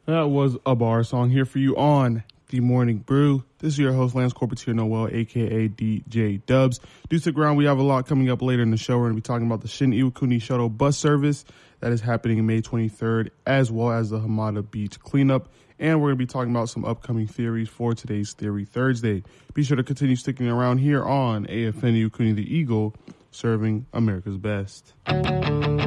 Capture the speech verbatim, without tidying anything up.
That was a bar song here for you on The Morning Brew. This is your host, Lance Corpetier Noel, a k a. D J Dubs. Do stick around. We have a lot coming up later in the show. We're going to be talking about the Shin Iwakuni Shuttle bus service that is happening May twenty-third, as well as the Hamada Beach cleanup. And we're going to be talking about some upcoming theories for today's Theory Thursday. Be sure to continue sticking around here on A F N Iwakuni The Eagle, serving America's best.